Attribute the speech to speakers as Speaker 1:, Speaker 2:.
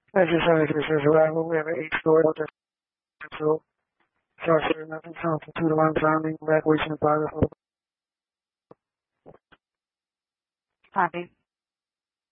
Speaker 1: Exercise is survival. We have an 8 story so sorcery, nothing, something, 2 to 1 sounding, evacuation of power.
Speaker 2: Copy.